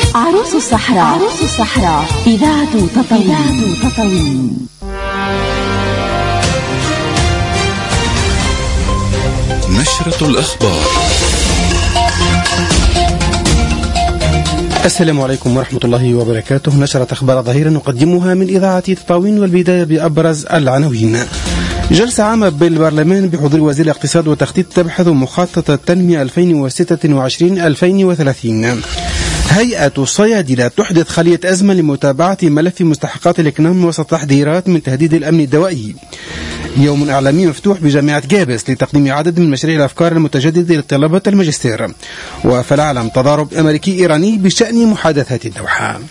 عروس الصحراء إذاعة تطاوين. نشرة الأخبار. السلام عليكم ورحمة الله وبركاته. نشرة أخبار ظهيرة نقدمها من إذاعة تطاوين، والبداية بأبرز العناوين. جلسة عامة بالبرلمان بحضور وزير الاقتصاد والتخطيط تبحث مخطط التنمية 2026-2030. هيئة الصيادلة تحدث خلية أزمة لمتابعة ملف مستحقات الإكنام وسط تحذيرات من تهديد الأمن الدوائي. يوم إعلامي مفتوح بجامعة جابس لتقديم عدد من مشاريع الأفكار المتجددة لطلبة الماجستير. وفي العالم تضارب أمريكي إيراني بشأن محادثات الدوحة.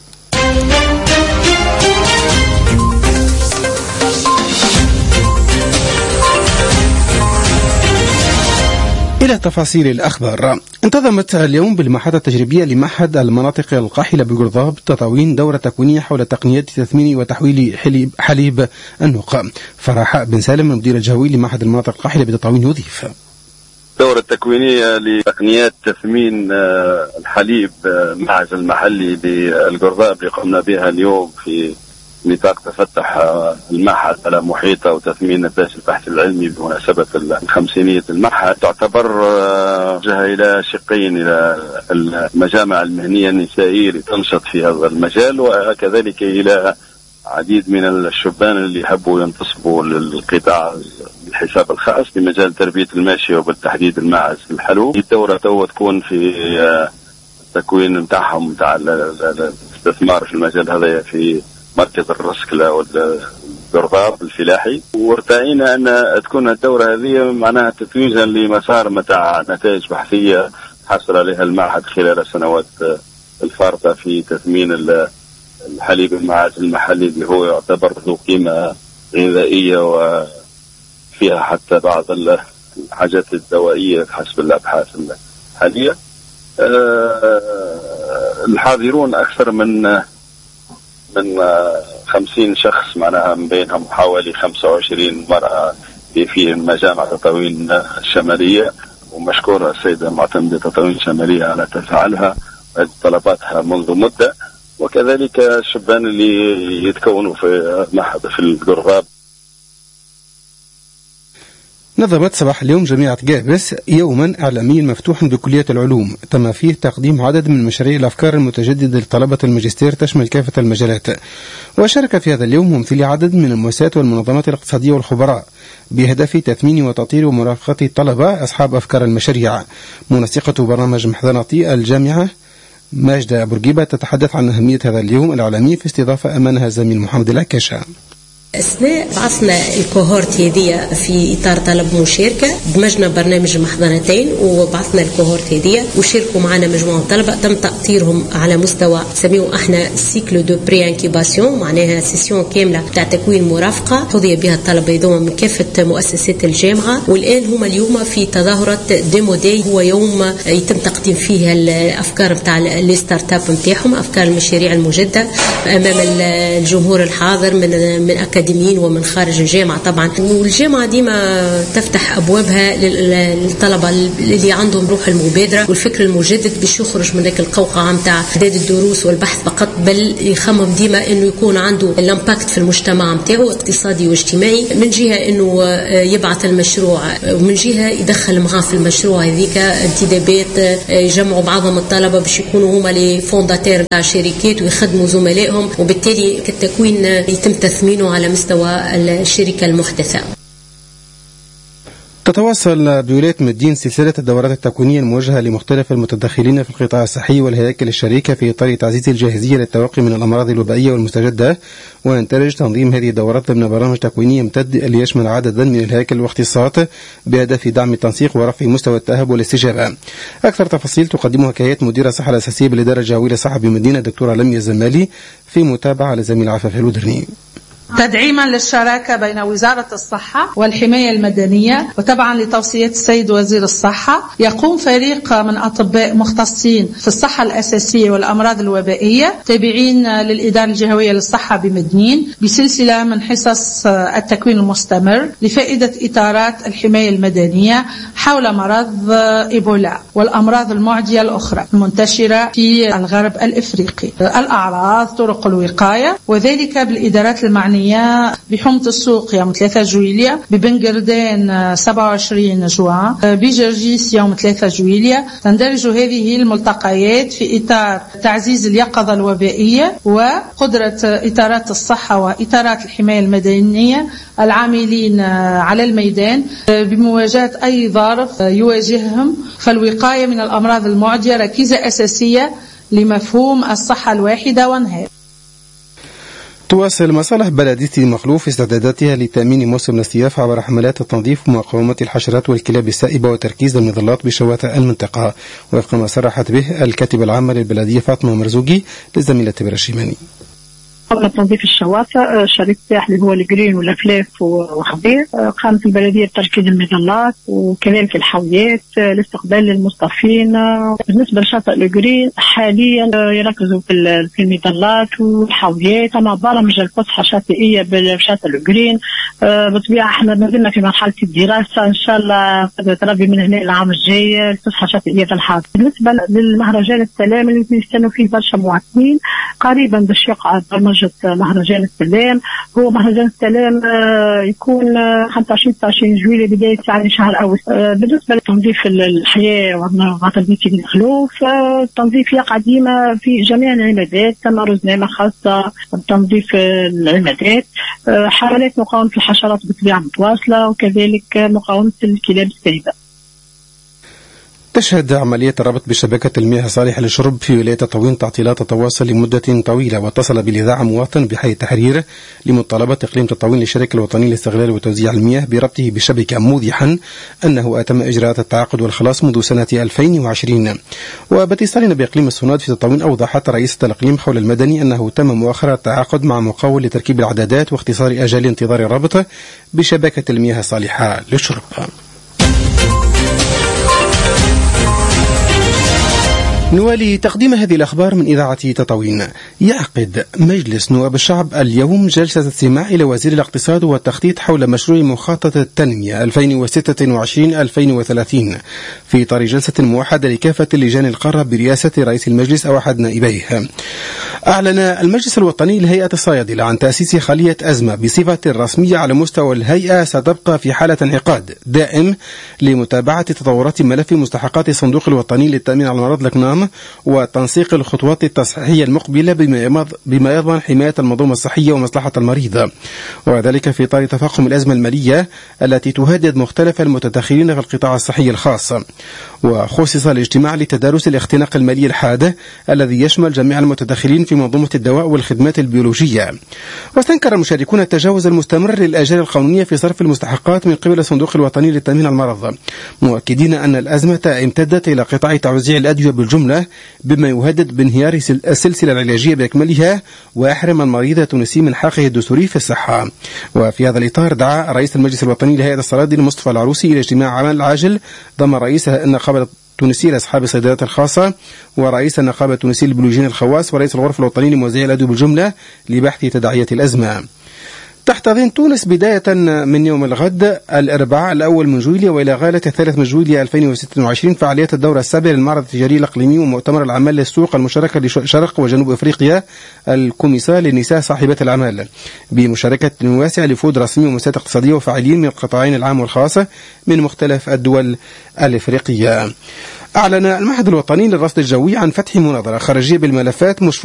إلى تفاصيل الأخبار. انتظمت اليوم بالمحطة التجريبية لمعهد المناطق القاحلة بالقرضاب تطاوين دورة تكوينية حول تقنيات تثمين وتحويل حليب النقاء. فرحاء بن سالم المدير الجهوي لمعهد المناطق القاحلة بتطاوين يضيف: دورة تكوينية لتقنيات تثمين الحليب المعهد المحلي بالقرضاب اللي قمنا بها اليوم في نطاق تفتح المعهد على محيطه وتثمين نتائج البحث العلمي بمناسبة 50 المعهد، تعتبر وجهة إلى شقين: إلى المجامع المهنية النسائية لتنشط في هذا المجال، وكذلك إلى عديد من الشبان اللي يحبوا ينتصبوا للقطاع بالحساب الخاص بمجال تربية الماشية وبالتحديد الماعز الحلو. الدورة تكون في التكوين متاعهم متاع الاستثمار في المجال هذا في مركز الرسكلة والقرضاب الفلاحي، وارتأينا أن تكون الدورة هذه معناها تتويجا لمسار متاع نتائج بحثية حصل عليها المعهد خلال السنوات الفارطة في تثمين الحليب الماعز المحلي اللي هو يعتبر ذو قيمة غذائية وفيها حتى بعض الحاجات الدوائية حسب الأبحاث الحالية. الحاضرون أكثر من 50 شخص، معناها من بينهم حوالي 25 مرأة في مجامع تطاوين الشمالية، ومشكورة السيدة معتمدة تطاوين الشمالية على تفاعلها طلباتها منذ مدة، وكذلك الشبان اللي يتكونوا في معهد في القرضاب. نظمت صباح اليوم جامعة جابس يوما إعلاميا مفتوحا بكلية العلوم تم فيه تقديم عدد من مشاريع الأفكار المتجددة لطلبة الماجستير تشمل كافة المجالات. وشارك في هذا اليوم ممثلي عدد من المؤسسات والمنظمات الاقتصادية والخبراء بهدف تثمين وتطوير ومرافقة الطلبة أصحاب أفكار المشاريع. منسقة برنامج محضناتي الجامعة ماجدة بورقيبة تتحدث عن أهمية هذا اليوم الإعلامي في استضافة أمانها الزميل محمد العكاشة. أثناء بعثنا الكوهورت هذه في إطار طلب مشاركة دمجنا برنامج محضنتين وبعثنا الكوهورت هذه وشاركوا معنا مجموعة طلبة تم تأطيرهم على مستوى سميه احنا سيكلو دو بري انكيباسيون، معناها سيسيون كاملة تاع تكوين مرافقة حظي بها الطلبة يدوم من كافة مؤسسات الجامعة. والآن هم اليوم في تظاهرة ديمو داي، هو يوم يتم تقديم فيه الأفكار تاع لي ستارت اب نتاعهم، أفكار المشاريع المجدة أمام الجمهور الحاضر من أكاديميين ومن خارج الجامعة طبعا. والجامعة ديما تفتح أبوابها للطلبة اللي عندهم روح المبادرة والفكر المجدد باش يخرج من ذاك القوقعة متاع إعداد الدروس والبحث فقط، بل يخمم ديما إنه يكون عنده الامباكت في المجتمع متاعه اقتصادي واجتماعي، من جهة إنه يبعث المشروع ومن جهة يدخل معاه في المشروع هذيك انتدابات يجمعوا بعضهم الطلبة باش يكونوا هما لي فونداتير تاع شركات ويخدموا زملائهم، وبالتالي التكوين يتم تثمينه على مستوى الشركة المحدثة. تتواصل بولاية مدين سلسلة الدورات التكوينية الموجهة لمختلف المتدخلين في القطاع الصحي والهياكل الشريكة في إطار تعزيز الجاهزية للتوقي من الأمراض الوبائية والمستجدة. وينترج تنظيم هذه الدورات ضمن برامج تكويني يمتد ليشمل عددا من الهياكل والاختصاصات بهدف دعم التنسيق ورفع مستوى التأهب والاستجابة. أكثر تفاصيل تقدمها كهيئة مدير الصحة الأساسية بالإدارة الجهوية للصحة بمدينة الدكتورة لميا الزمالي في متابعة لزميل عفاف الودرني. تدعيما للشراكة بين وزارة الصحة والحماية المدنية وطبعا لتوصيات السيد وزير الصحة، يقوم فريق من أطباء مختصين في الصحة الأساسية والأمراض الوبائية تابعين للإدارة الجهوية للصحة بمدنين بسلسلة من حصص التكوين المستمر لفائدة إطارات الحماية المدنية حول مرض إيبولا والأمراض المعدية الأخرى المنتشرة في الغرب الإفريقي، الأعراض، طرق الوقاية، وذلك بالإدارات المعنية بحومة السوق يوم 3 جويلية، ببنجردان 27 جوان، بجرجيس يوم 3 جويلية. تندرج هذه الملتقيات في إطار تعزيز اليقظة الوبائية وقدرة إطارات الصحة وإطارات الحماية المدنية العاملين على الميدان بمواجهة أي ظرف يواجههم، فالوقاية من الأمراض المعدية ركيزة أساسية لمفهوم الصحة الواحدة وانهار. تواصل مصالح بلدية مخلوف استعداداتها لتأمين موسم الاستياف عبر حملات التنظيف ومقاومة الحشرات والكلاب السائبة وتركيز المظلات بشوارع المنطقة، وفق ما صرحت به الكاتبة العامة للبلدية فاطمة مرزوقي للزميلة برشيماني. قبل تنظيف الشواطئ شريط الساحل اللي هو الجرين والأفلاف وخضير، قامت البلدية بتركيز المظلات وكذلك الحاويات لاستقبال المصطفين. بالنسبة لشاطئ الجرين حاليا يركزوا في المظلات والحاويات، أما برامج الفسحة الشاطئية بشاطئ الجرين بطبيعة احنا ما زلنا في مرحلة الدراسة، إن شاء الله تربي من هنا العام الجاي الفسحة الشاطئية في الحاضر. بالنسبة للمهرجان السلام اللي يستنوا فيه برشا مواطنين، قريبا باش يقع برمجة مهرجان السلام. هو مهرجان السلام يكون 25 جويلية بداية يعني شهر أول. بالنسبة لتنظيف الحياة وتنظيف المخلوف، التنظيف يقع ديما في جميع العمادات، تم رزنامة خاصة بتنظيف العمادات، حملات مقاومة الحشرات بطبيعة متواصلة، وكذلك مقاومة الكلاب السائبة. تشهد عملية الربط بشبكة المياه الصالحة للشرب في ولاية تطاوين تعطيلات تتواصل لمدة طويلة، واتصل بالإذاعة مواطن بحي التحرير لمطالبة إقليم تطاوين للشركة الوطنية لاستغلال وتوزيع المياه بربطه بالشبكة، موضحا أنه أتم إجراءات التعاقد والخلاص منذ سنة 2020. وباتصالنا بإقليم السناد في تطاوين أوضحت رئيسة الإقليم حول المدني أنه تم مؤخرا التعاقد مع مقاول لتركيب العدادات واختصار أجال انتظار الربط بشبكة المياه الصالحة للشرب. نوالي تقديم هذه الأخبار من إذاعة تطاوين. يعقد مجلس نواب الشعب اليوم جلسة استماع إلى وزير الاقتصاد والتخطيط حول مشروع مخطط التنمية 2026-2030 في إطار جلسة موحدة لكافة اللجان القارة برئاسة رئيس المجلس أو أحد نائبيه. أعلن المجلس الوطني لهيئة الصيادلة عن تأسيس خلية أزمة بصفة رسمية على مستوى الهيئة ستبقى في حالة انعقاد دائم لمتابعة تطورات ملف مستحقات الصندوق الوطني للتأمين على المرض الأكمام وتنسيق الخطوات التصحيحية المقبلة بما يضمن حماية المنظومة الصحية ومصلحة المريض، وذلك في إطار تفاقم الأزمة المالية التي تهدد مختلف المتدخلين في القطاع الصحي الخاص. وخصص الاجتماع لتدارس الاختناق المالي الحاد الذي يشمل جميع المتدخلين في منظومة الدواء والخدمات البيولوجية. واستنكر المشاركون التجاوز المستمر للآجال القانونية في صرف المستحقات من قبل الصندوق الوطني للتأمين على المرض، مؤكدين أن الأزمة امتدت إلى قطاع توزيع الأدوية بالجملة بما يهدد بانهيار السلسلة العلاجية بأكملها ويحرم المريض التونسي من حقه الدستوري في الصحة. وفي هذا الإطار دعا رئيس المجلس الوطني لهيئة الصيادلة مصطفى العروسي إلى اجتماع عمل عاجل ضم رئيس النقابة التونسية لأصحاب الصيدليات الخاصة ورئيس النقابة التونسية للبيولوجيين الخواص ورئيس الغرفة الوطنية لموزعي الأدوية بالجملة لبحث تداعية الأزمة. تحتضن تونس بداية من يوم الغد الأربعاء الأول من جويلية وإلى غاية 3 من جويلية 2026 فعاليات الدورة السابعة للمعرض التجاري الإقليمي ومؤتمر الأعمال للسوق المشاركة لشرق وجنوب أفريقيا الكوميسا للنساء صاحبات الأعمال بمشاركة واسعة لفود رسمية ومؤسسات اقتصادية وفاعلين من القطاعين العام والخاص من مختلف الدول الإفريقية. أعلن المعهد الوطني للرصد الجوي عن فتح مناظرة خارجية بالملفات